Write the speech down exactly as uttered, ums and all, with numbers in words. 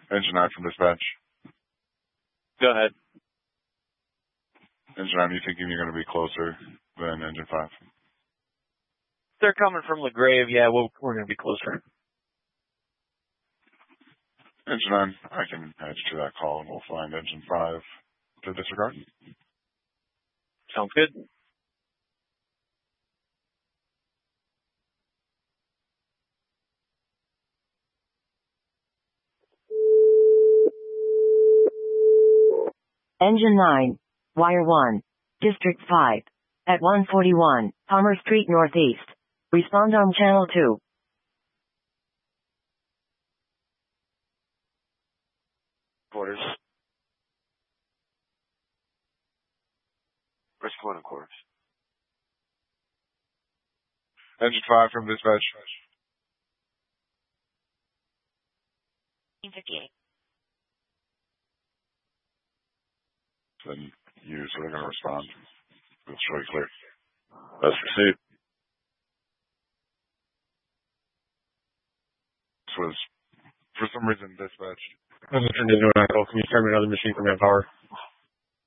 Engine nine from dispatch. Go ahead. Engine nine, you thinking you're going to be closer than engine five? They're coming from LaGrave. Yeah, we'll, we're going to be closer. Engine nine, I can edge to that call, and we'll find engine five to disregard. Sounds good. Engine nine, Wire one, District five, at one forty-one, Palmer Street Northeast. Respond on Channel two. Quarters. Risk one and quarters. Engine five from dispatch. fifty-eight. Then you sort of going to respond. We'll show you clear. That's received. This was, for some reason, dispatched. I'm going to turn into an echo. Can you turn me another machine for manpower?